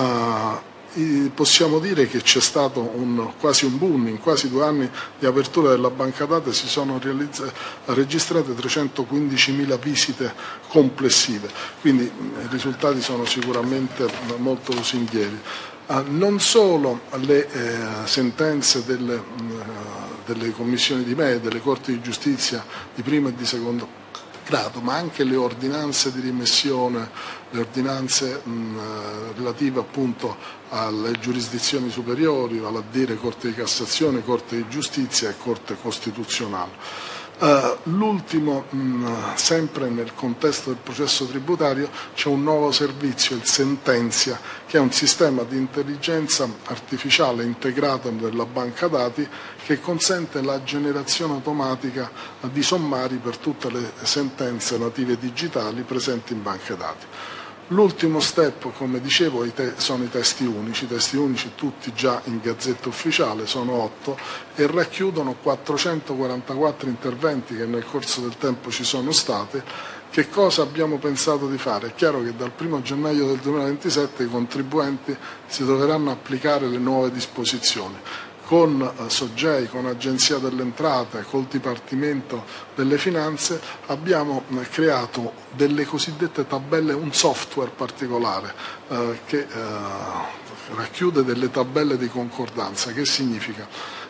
Uh, Possiamo dire che c'è stato un, quasi un boom, in quasi due anni di apertura della banca dati si sono registrate trecentoquindicimila visite complessive, quindi i risultati sono sicuramente molto lusinghieri. Uh, non solo le eh, sentenze delle, uh, delle commissioni di me, delle Corti di Giustizia di primo e di secondo grado, ma anche le ordinanze di rimessione, le ordinanze mh, relative appunto alle giurisdizioni superiori, vale a dire Corte di Cassazione, Corte di Giustizia e Corte Costituzionale. Uh, l'ultimo, mh, sempre nel contesto del processo tributario, c'è un nuovo servizio, il Sentenzia, che è un sistema di intelligenza artificiale integrato nella banca dati che consente la generazione automatica di sommari per tutte le sentenze native digitali presenti in banche dati. L'ultimo step, come dicevo, sono i testi unici, i testi unici tutti già in Gazzetta Ufficiale, sono otto e racchiudono quattrocentoquarantaquattro interventi che nel corso del tempo ci sono stati. Che cosa abbiamo pensato di fare? È chiaro che dal primo gennaio del duemilaventisette i contribuenti si dovranno applicare le nuove disposizioni. Con eh, Sogei, con Agenzia delle Entrate, col Dipartimento delle Finanze abbiamo eh, creato delle cosiddette tabelle, un software particolare eh, che eh, racchiude delle tabelle di concordanza. Che significa?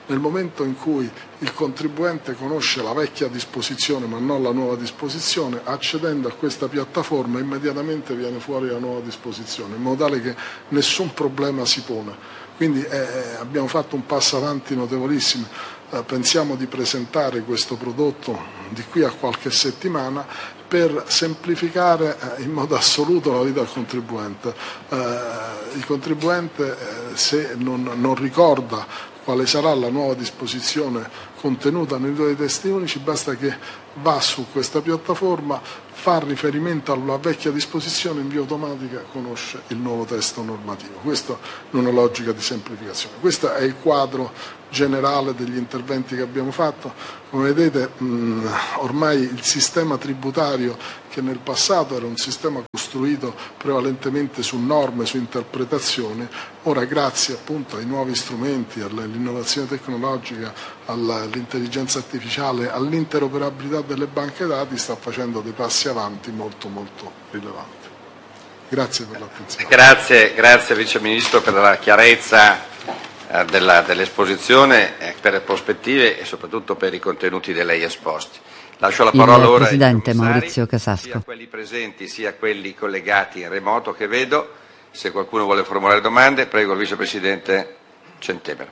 Nel momento in cui il contribuente conosce la vecchia disposizione ma non la nuova disposizione, accedendo a questa piattaforma immediatamente viene fuori la nuova disposizione, in modo tale che nessun problema si pone. Quindi eh, abbiamo fatto un passo avanti notevolissimo. Eh, pensiamo di presentare questo prodotto di qui a qualche settimana per semplificare eh, in modo assoluto la vita del contribuente. Eh, il contribuente eh, se non, non ricorda quale sarà la nuova disposizione contenuta nei due testi unici, basta che va su questa piattaforma, fa riferimento alla vecchia disposizione, in via automatica conosce il nuovo testo normativo. Questo in una logica di semplificazione. Questo è il quadro generale degli interventi che abbiamo fatto. Come vedete mh, ormai il sistema tributario, che nel passato era un sistema costruito prevalentemente su norme, su interpretazioni, ora grazie appunto ai nuovi strumenti, all'innovazione tecnologica, all'intelligenza artificiale, all'interoperabilità delle banche dati, sta facendo dei passi avanti molto molto rilevanti. Grazie per l'attenzione. Grazie, grazie Vice Ministro per la chiarezza eh, della, dell'esposizione, eh, per le prospettive e soprattutto per i contenuti da lei esposti. Lascio la parola il ora Presidente ai Maurizio Casasco. sia quelli presenti sia quelli collegati in remoto che vedo. Se qualcuno vuole formulare domande, prego il Vicepresidente Centemero.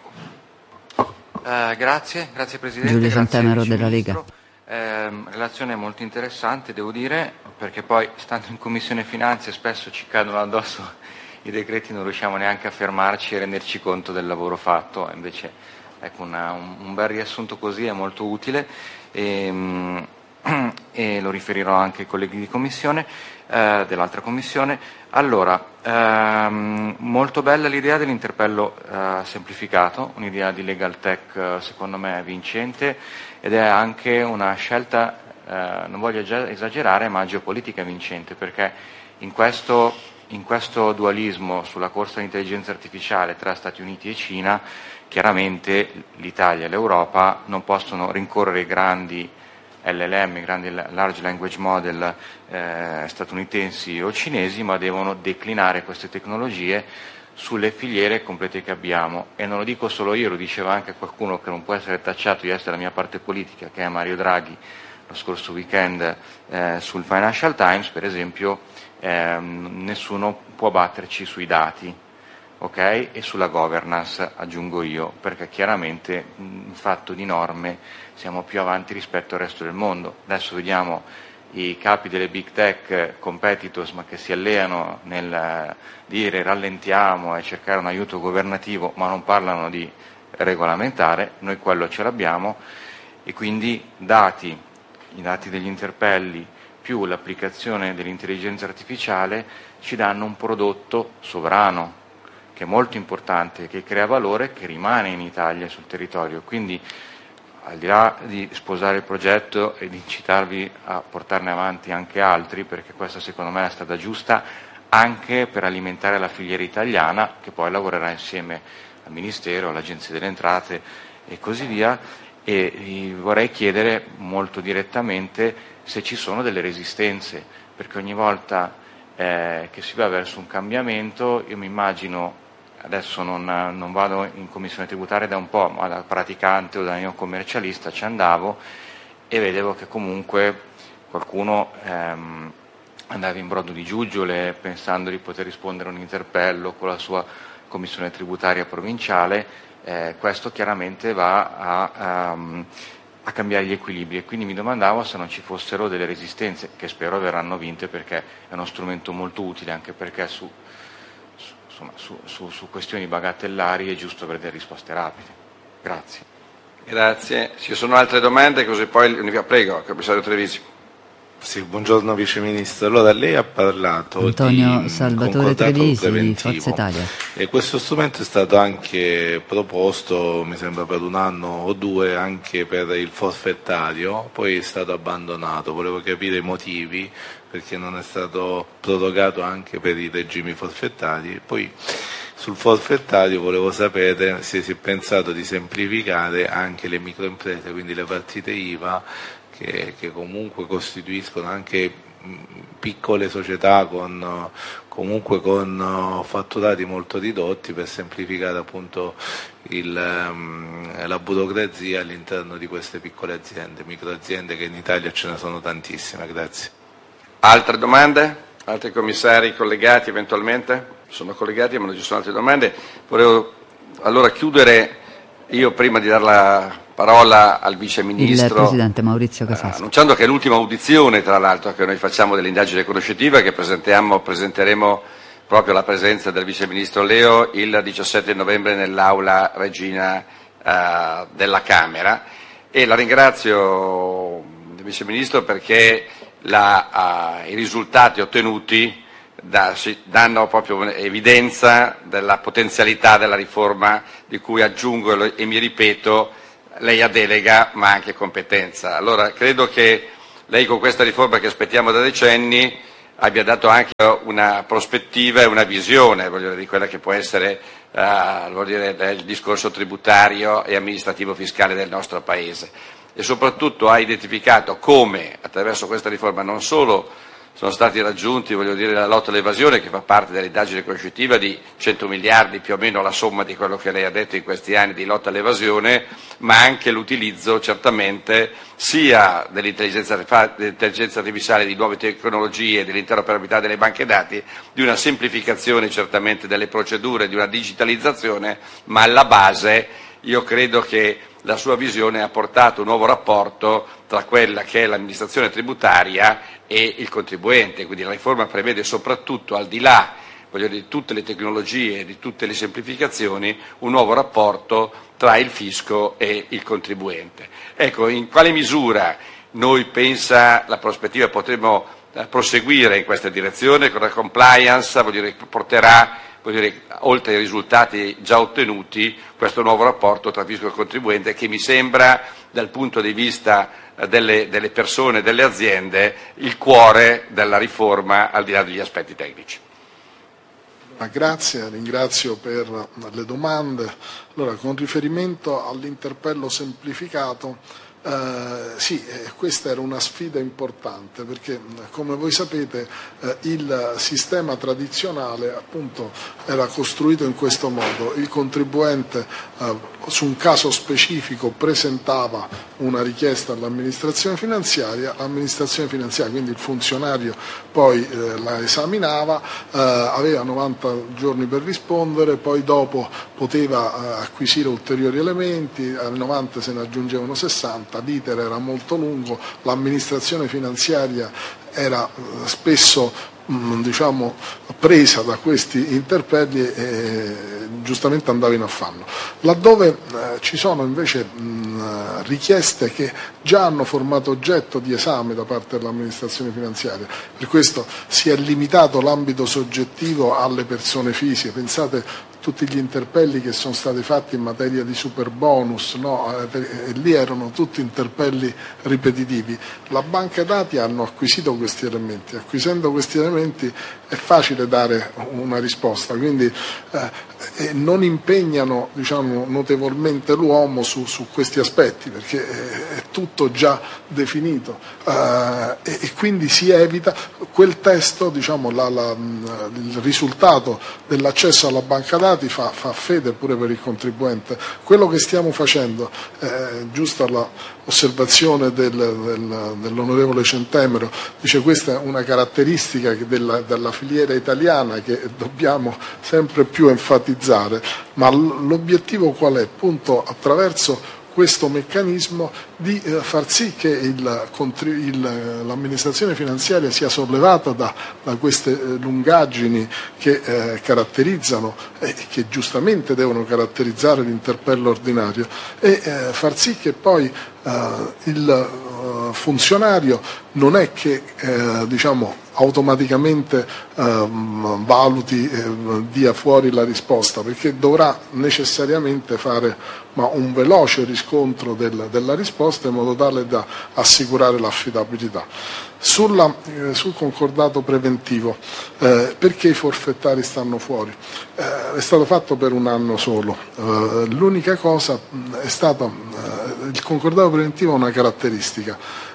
Uh, grazie, grazie Presidente. Giulio grazie Centemero della Lega. Eh, relazione molto interessante, devo dire, perché poi stando in Commissione Finanze spesso ci cadono addosso i decreti, non riusciamo neanche a fermarci e renderci conto del lavoro fatto. Invece ecco, una, un, un bel riassunto così è molto utile e, e lo riferirò anche ai colleghi di commissione, eh, dell'altra commissione. Allora, ehm, molto bella l'idea dell'interpello eh, semplificato, un'idea di Legal Tech eh, secondo me vincente, ed è anche una scelta, eh, non voglio già esagerare, ma geopolitica vincente, perché in questo, in questo dualismo sulla corsa all'intelligenza artificiale tra Stati Uniti e Cina, chiaramente l'Italia e l'Europa non possono rincorrere i grandi L L M, i grandi large language model eh, statunitensi o cinesi, ma devono declinare queste tecnologie sulle filiere complete che abbiamo. E non lo dico solo io, lo diceva anche qualcuno che non può essere tacciato di essere la mia parte politica, che è Mario Draghi, lo scorso weekend eh, sul Financial Times, per esempio, eh, nessuno può batterci sui dati, ok? E sulla governance, aggiungo io, perché chiaramente in fatto di norme siamo più avanti rispetto al resto del mondo. Adesso vediamo i capi delle big tech competitors, ma che si alleano nel dire rallentiamo e cercare un aiuto governativo, ma non parlano di regolamentare. Noi quello ce l'abbiamo, e quindi dati, i dati degli interpelli più l'applicazione dell'intelligenza artificiale ci danno un prodotto sovrano, che è molto importante, che crea valore, che rimane in Italia sul territorio. Quindi, al di là di sposare il progetto e di incitarvi a portarne avanti anche altri, perché questa secondo me è la strada giusta anche per alimentare la filiera italiana, che poi lavorerà insieme al Ministero, all'Agenzia delle Entrate e così via, e vorrei chiedere molto direttamente se ci sono delle resistenze, perché ogni volta eh, che si va verso un cambiamento, io mi immagino, adesso non, non vado in commissione tributaria da un po', ma da praticante o da neocommercialista ci andavo e vedevo che comunque qualcuno ehm, andava in brodo di giuggiole pensando di poter rispondere a un interpello con la sua commissione tributaria provinciale. Eh, questo chiaramente va a, um, a cambiare gli equilibri, e quindi mi domandavo se non ci fossero delle resistenze, che spero verranno vinte, perché è uno strumento molto utile, anche perché su Insomma, su, su, su questioni bagatellari è giusto avere delle risposte rapide. Grazie. Grazie. Ci sono altre domande? Così poi prego, Commissario Trevisi. Sì, buongiorno Vice Ministro. Allora, lei ha parlato Antonio di Salvatore Trevisi di Forza Italia. E questo strumento è stato anche proposto, mi sembra per un anno o due, anche per il forfettario, poi è stato abbandonato. Volevo capire i motivi, perché non è stato prorogato anche per i regimi forfettari. Poi sul forfettario volevo sapere se si è pensato di semplificare anche le microimprese, quindi le partite I V A, che, che comunque costituiscono anche piccole società con comunque con fatturati molto ridotti per semplificare appunto il, la burocrazia all'interno di queste piccole aziende, microaziende, che in Italia ce ne sono tantissime. Grazie. Altre domande? Altri commissari collegati eventualmente? Sono collegati ma non ci sono altre domande. Volevo allora chiudere io, prima di dare la parola al Vice Ministro, il Presidente Maurizio Casasco, annunciando che è l'ultima audizione, tra l'altro, che noi facciamo dell'indagine conoscitiva, che presentiamo, presenteremo proprio alla presenza del Vice Ministro Leo il diciassette novembre nell'Aula Regina eh, della Camera, e la ringrazio, Vice Ministro, perché la, uh, i risultati ottenuti da, si, danno proprio evidenza della potenzialità della riforma, di cui aggiungo e mi ripeto, lei ha delega ma anche competenza. Allora credo che lei, con questa riforma che aspettiamo da decenni, abbia dato anche una prospettiva e una visione, voglio dire, di quella che può essere uh, voglio dire, il discorso tributario e amministrativo fiscale del nostro Paese, e soprattutto ha identificato come attraverso questa riforma non solo sono stati raggiunti, voglio dire, la lotta all'evasione, che fa parte dell'indagine conoscitiva, di cento miliardi più o meno la somma di quello che lei ha detto in questi anni di lotta all'evasione, ma anche l'utilizzo certamente sia dell'intelligenza, dell'intelligenza artificiale, di nuove tecnologie, dell'interoperabilità delle banche dati, di una semplificazione certamente delle procedure, di una digitalizzazione, ma alla base io credo che la sua visione ha portato un nuovo rapporto tra quella che è l'amministrazione tributaria e il contribuente. Quindi la riforma prevede soprattutto, al di là, voglio dire, di tutte le tecnologie, di tutte le semplificazioni, un nuovo rapporto tra il fisco e il contribuente. Ecco, in quale misura noi, pensa, la prospettiva, potremo eh, proseguire in questa direzione con la compliance, voglio dire, porterà, voglio dire, oltre ai risultati già ottenuti, questo nuovo rapporto tra fisco e contribuente, che mi sembra, dal punto di vista delle, delle persone, delle aziende, il cuore della riforma, al di là degli aspetti tecnici. Grazie, ringrazio per le domande. Allora, con riferimento all'interpello semplificato, eh, sì, eh, questa era una sfida importante, perché, come voi sapete, eh, il sistema tradizionale appunto era costruito in questo modo: il contribuente eh, su un caso specifico presentava una richiesta all'amministrazione finanziaria, l'amministrazione finanziaria, quindi il funzionario, poi eh, la esaminava, eh, aveva novanta giorni per rispondere, poi dopo poteva eh, acquisire ulteriori elementi, ai novanta se ne aggiungevano sessanta, l'iter era molto lungo, l'amministrazione finanziaria era eh, spesso mh, diciamo, presa da questi interpelli e giustamente andava in affanno. Laddove eh, ci sono invece mh, richieste che già hanno formato oggetto di esame da parte dell'amministrazione finanziaria, per questo si è limitato l'ambito soggettivo alle persone fisiche. Pensate tutti gli interpelli che sono stati fatti in materia di superbonus, no? eh, lì erano tutti interpelli ripetitivi. La banca dati hanno acquisito questi elementi, acquisendo questi elementi è facile dare una risposta, quindi eh, non impegnano, diciamo, notevolmente l'uomo su, su questi aspetti, perché è tutto già definito eh, e, e quindi si evita quel testo, diciamo, la, la, il risultato dell'accesso alla banca dati fa, fa fede pure per il contribuente. Quello che stiamo facendo, eh, giusta l'osservazione del, del, dell'onorevole Centemero, dice questa è una caratteristica della, della filiera italiana che dobbiamo sempre più enfatizzare, ma l'obiettivo qual è? Appunto attraverso questo meccanismo di eh, far sì che il, il, l'amministrazione finanziaria sia sollevata da, da queste eh, lungaggini che eh, caratterizzano e eh, che giustamente devono caratterizzare l'interpello ordinario, e eh, far sì che poi eh, il eh, funzionario non è che eh, diciamo automaticamente eh, valuti, eh, dia fuori la risposta, perché dovrà necessariamente fare ma un veloce riscontro del, della risposta in modo tale da assicurare l'affidabilità. Sulla, eh, sul concordato preventivo, eh, perché i forfettari stanno fuori? Eh, è stato fatto per un anno solo, eh, l'unica cosa è stata, eh, il concordato preventivo ha una caratteristica.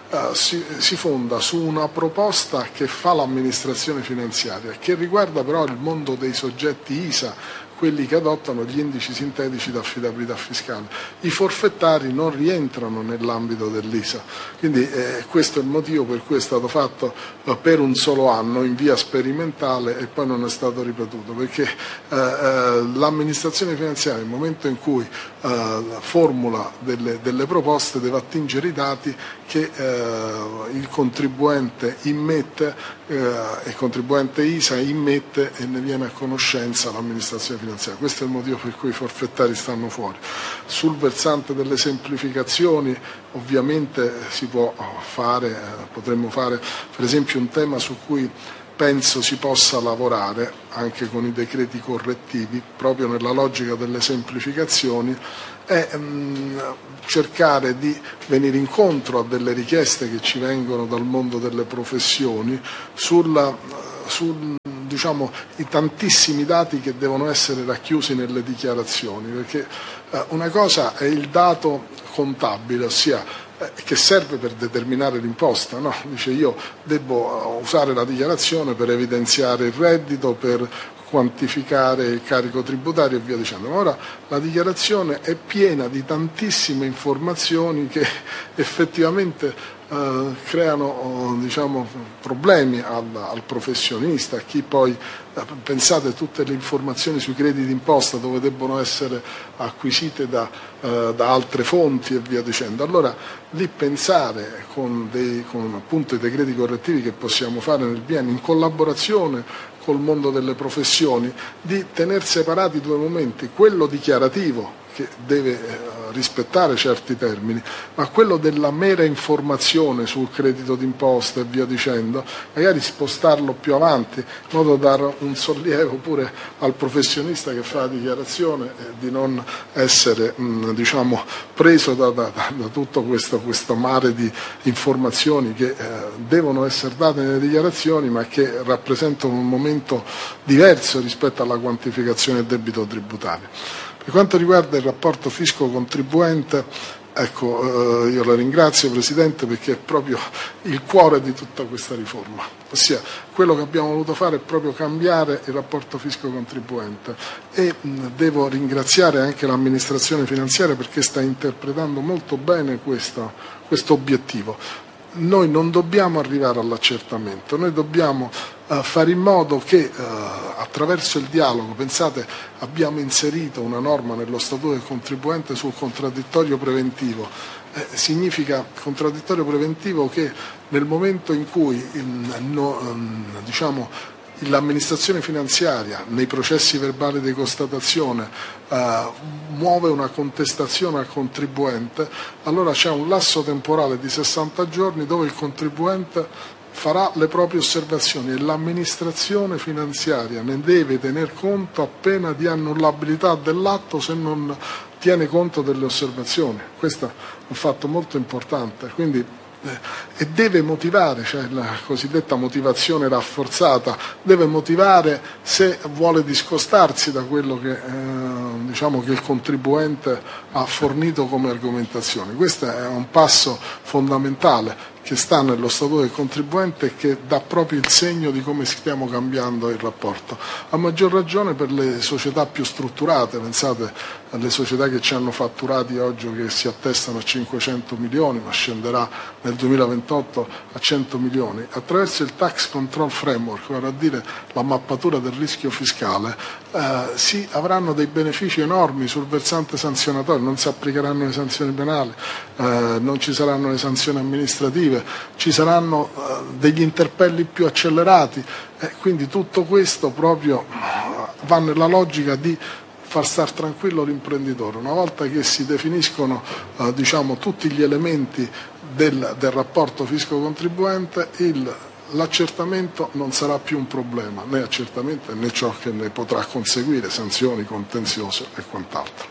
uh, si, si fonda su una proposta che fa l'amministrazione finanziaria, che riguarda però il mondo dei soggetti I S A, quelli che adottano gli indici sintetici d'affidabilità fiscale. I forfettari non rientrano nell'ambito dell'I S A, quindi eh, questo è il motivo per cui è stato fatto eh, per un solo anno in via sperimentale e poi non è stato ripetuto, perché eh, eh, l'amministrazione finanziaria nel momento in cui eh, formula delle, delle proposte deve attingere i dati che eh, il contribuente immette, eh, il contribuente I S A immette e ne viene a conoscenza l'amministrazione finanziaria. Questo è il motivo per cui i forfettari stanno fuori. Sul versante delle semplificazioni ovviamente si può fare, potremmo fare per esempio un tema su cui penso si possa lavorare anche con i decreti correttivi, proprio nella logica delle semplificazioni, è mh, cercare di venire incontro a delle richieste che ci vengono dal mondo delle professioni sulla, sul diciamo, i tantissimi dati che devono essere racchiusi nelle dichiarazioni, perché eh, una cosa è il dato contabile, ossia eh, che serve per determinare l'imposta, no? Dice io devo usare la dichiarazione per evidenziare il reddito, per quantificare il carico tributario e via dicendo. Ma ora la dichiarazione è piena di tantissime informazioni che effettivamente Uh, creano uh, diciamo, problemi al, al professionista, a chi poi, uh, pensate tutte le informazioni sui crediti d'imposta dove debbono essere acquisite da, uh, da altre fonti e via dicendo. Allora lì pensare con, dei, con appunto i decreti correttivi che possiamo fare nel biennio in collaborazione col mondo delle professioni, di tener separati due momenti, quello dichiarativo che deve eh, rispettare certi termini, ma quello della mera informazione sul credito d'imposta e via dicendo, magari spostarlo più avanti, in modo da dare un sollievo pure al professionista che fa la dichiarazione e di non essere mh, diciamo, preso da, da, da tutto questo, questo mare di informazioni che eh, devono essere date nelle dichiarazioni, ma che rappresentano un momento diverso rispetto alla quantificazione del debito tributario. Per quanto riguarda il rapporto fisco-contribuente, ecco, eh, io la ringrazio Presidente perché è proprio il cuore di tutta questa riforma, ossia quello che abbiamo voluto fare è proprio cambiare il rapporto fisco-contribuente e mh, devo ringraziare anche l'amministrazione finanziaria perché sta interpretando molto bene questo, questo obiettivo. Noi non dobbiamo arrivare all'accertamento, noi dobbiamo uh, fare in modo che uh, attraverso il dialogo, pensate, abbiamo inserito una norma nello Statuto del contribuente sul contraddittorio preventivo. Eh, significa contraddittorio preventivo che nel momento in cui in, no, um, diciamo, l'amministrazione finanziaria nei processi verbali di constatazione eh, muove una contestazione al contribuente, allora c'è un lasso temporale di sessanta giorni dove il contribuente farà le proprie osservazioni e l'amministrazione finanziaria ne deve tener conto a pena di annullabilità dell'atto se non tiene conto delle osservazioni. Questo è un fatto molto importante, quindi e deve motivare, cioè la cosiddetta motivazione rafforzata, deve motivare se vuole discostarsi da quello che, eh, diciamo che il contribuente ha fornito come argomentazione. Questo è un passo fondamentale che sta nello Statuto del contribuente e che dà proprio il segno di come stiamo cambiando il rapporto. A maggior ragione per le società più strutturate, pensate alle società che ci hanno fatturati oggi che si attestano a cinquecento milioni, ma scenderà nel duemilaventotto a cento milioni, attraverso il Tax Control Framework, vale a dire la mappatura del rischio fiscale, eh, si avranno dei benefici enormi sul versante sanzionatorio, non si applicheranno le sanzioni penali, eh, non ci saranno le sanzioni amministrative, ci saranno uh, degli interpelli più accelerati e quindi tutto questo proprio va nella logica di far star tranquillo l'imprenditore. Una volta che si definiscono uh, diciamo, tutti gli elementi del, del rapporto fisco-contribuente, il, l'accertamento non sarà più un problema, né accertamento né ciò che ne potrà conseguire, sanzioni, contenzioso e quant'altro.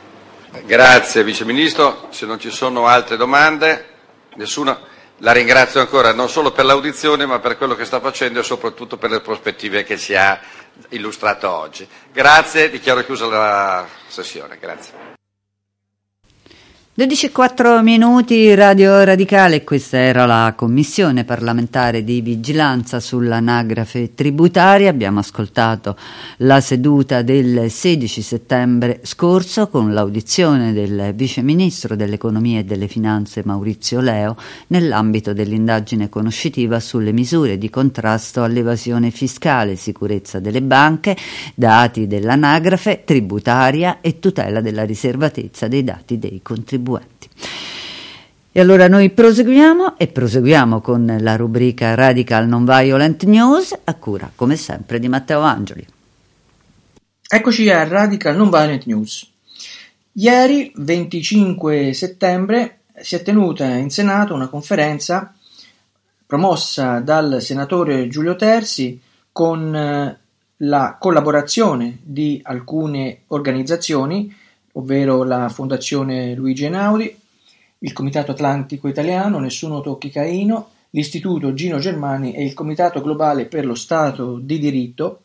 Grazie Vice Ministro, se non ci sono altre domande, nessuno. La ringrazio ancora non solo per l'audizione ma per quello che sta facendo e soprattutto per le prospettive che ci ha illustrato oggi. Grazie, dichiaro chiusa la sessione. Grazie. dodici e quattro minuti, Radio Radicale, questa era la Commissione parlamentare di vigilanza sull'anagrafe tributaria. Abbiamo ascoltato la seduta del sedici settembre scorso con l'audizione del Vice Ministro dell'Economia e delle Finanze Maurizio Leo nell'ambito dell'indagine conoscitiva sulle misure di contrasto all'evasione fiscale, sicurezza delle banche, dati dell'anagrafe tributaria e tutela della riservatezza dei dati dei contribuenti. E allora noi proseguiamo e proseguiamo con la rubrica Radical Non-Violent News a cura come sempre di Matteo Angeli. Eccoci a Radical Non-Violent News. Ieri venticinque settembre si è tenuta in Senato una conferenza promossa dal senatore Giulio Terzi con la collaborazione di alcune organizzazioni, ovvero la Fondazione Luigi Einaudi, il Comitato Atlantico Italiano, Nessuno Tocchi Caino, l'Istituto Gino Germani e il Comitato Globale per lo Stato di Diritto,